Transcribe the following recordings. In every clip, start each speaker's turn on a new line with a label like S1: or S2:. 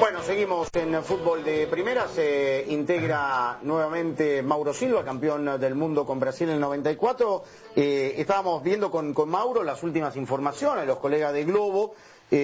S1: Bueno, seguimos en fútbol de primera. Se integra nuevamente Mauro Silva, campeón del mundo con Brasil en el 94. Estábamos viendo con Mauro las últimas informaciones, los colegas de Globo,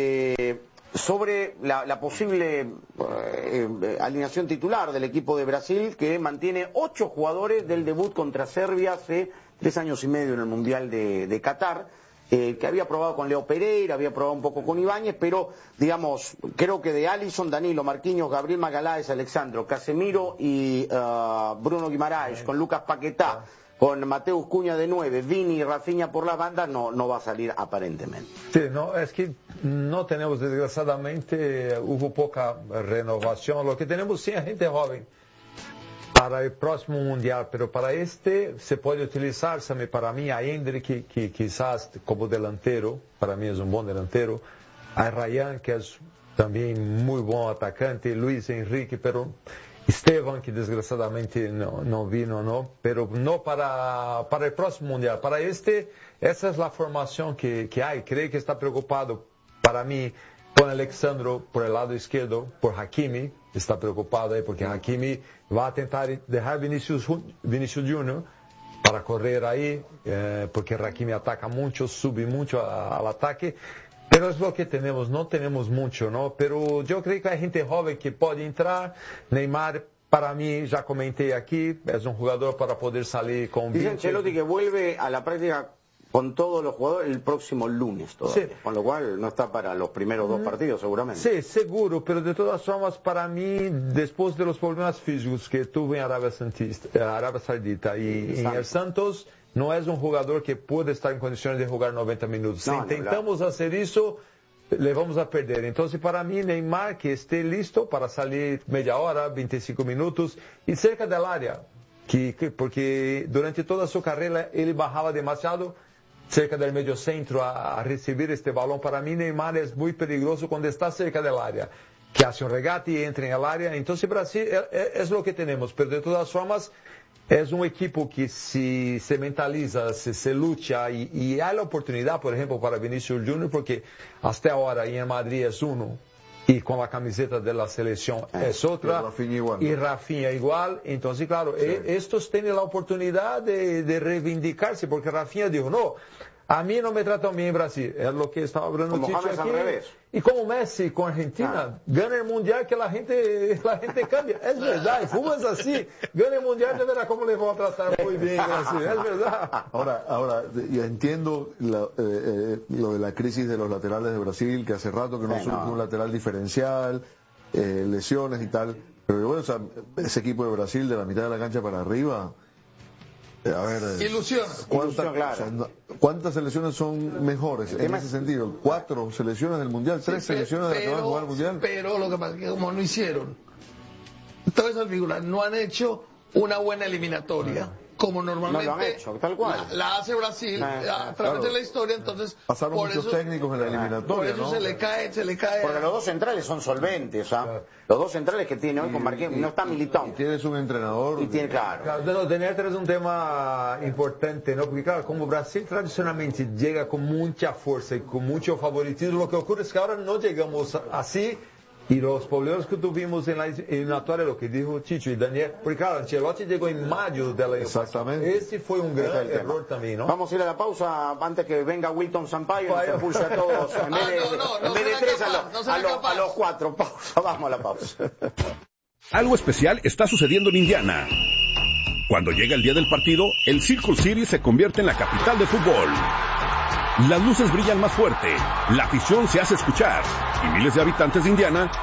S1: sobre la posible alineación titular del equipo de Brasil, que mantiene 8 jugadores del debut contra Serbia hace 3 años y medio en el Mundial de Qatar. Que había probado con Leo Pereira, había probado un poco con Ibáñez, pero digamos, creo que de Alisson, Danilo, Marquinhos, Gabriel Magalhães, Alexandro, Casemiro y Bruno Guimaraes, con Lucas Paquetá, con Mateus Cunha de 9, Vini y Rafinha por la banda, no va a salir aparentemente.
S2: Sí, no, es que no tenemos, desgraciadamente, hubo poca renovación. Lo que tenemos sí es gente joven para el próximo mundial, pero para este se puede utilizar también para mí a Endrick, que quizás como delantero, para mí es un buen delantero, a Ryan, que es también muy buen atacante, Luis Enrique, pero Esteban, que desgraciadamente no vino, ¿no? Pero no para el próximo mundial. Para este, esa es la formación que hay. Creo que está preocupado para mí con Alexandro por el lado izquierdo, por Hakimi, está preocupado ahí porque Hakimi va a tentar dejar Vinicius Junior para correr ahí, porque Hakimi ataca mucho, sube mucho al ataque, pero es lo que tenemos, no tenemos mucho, ¿no? Pero yo creo que hay gente joven que puede entrar. Neymar, para mí, ya comenté aquí, es un jugador para poder salir con...
S1: Dice Ancelotti que vuelve a la práctica con todos los jugadores el próximo lunes todavía, sí. Con lo cual no está para los primeros 2 partidos seguramente.
S2: Sí, seguro, pero de todas formas para mí, después de los problemas físicos que tuve en Arabia Saudita y en el Santos, no es un jugador que puede estar en condiciones de jugar 90 minutos. Si intentamos hacer eso, le vamos a perder. Entonces para mí Neymar, que esté listo para salir media hora, 25 minutos y cerca del área, porque durante toda su carrera él bajaba demasiado cerca del medio centro a recibir este balón. Para mí Neymar es muy peligroso cuando está cerca del área, que hace un regate y entra en el área. Entonces Brasil es lo que tenemos, pero de todas formas es un equipo que se mentaliza, se lucha y hay la oportunidad, por ejemplo, para Vinicius Junior, porque hasta ahora en Madrid es uno y con la camiseta de la selección es otra, y Rafinha igual. Entonces, claro, estos tienen la oportunidad de reivindicarse, porque Rafinha dijo, no, a mí no me tratan bien en Brasil, es lo que estaba hablando
S1: como
S2: Chicho
S1: James
S2: aquí.
S1: al revés.
S2: Y como Messi con Argentina, gana el Mundial que la gente cambia. Es verdad, el fútbol es así. Gana el Mundial, de verdad, cómo le van a tratar muy bien en Brasil, es verdad.
S3: Ahora, yo entiendo lo de la crisis de los laterales de Brasil, que hace rato que no surge un lateral diferencial, lesiones y tal. Pero bueno, o sea, ese equipo de Brasil, de la mitad de la cancha para arriba, a ver,
S4: ilusión.
S3: ¿Cuántas selecciones son mejores en ese sentido? 4 selecciones del Mundial, 3 selecciones de las que van a jugar el Mundial.
S4: Pero lo que pasa es que como no hicieron, todas esas figuras no han hecho una buena eliminatoria, como normalmente
S1: no lo han hecho, tal cual.
S4: La hace Brasil a través de la historia. Entonces
S3: pasaron muchos técnicos en la eliminatoria,
S4: por eso, ¿no? se le cae
S1: porque los 2 centrales son solventes, los 2 centrales que tiene hoy con Marquinhos, no está Militão,
S3: y tienes un entrenador
S1: y tiene,
S2: Daniel es un tema importante, ¿no? Porque claro, como Brasil tradicionalmente llega con mucha fuerza y con mucho favoritismo, lo que ocurre es que ahora no llegamos así. Y los problemas que tuvimos en la eliminatoria, lo que dijo Chicho y Daniel, porque claro, Ancelotti llegó en mayo de la eliminatoria. Ese fue un gran error también, ¿no?
S1: Vamos a ir a la pausa antes que venga Wilton Sampaio y nos expulse a todos. En vez de 3 a los 4. Pausa, vamos a la pausa.
S5: Algo especial está sucediendo en Indiana. Cuando llega el día del partido, el Circle City se convierte en la capital del fútbol. Las luces brillan más fuerte, la afición se hace escuchar y miles de habitantes de Indiana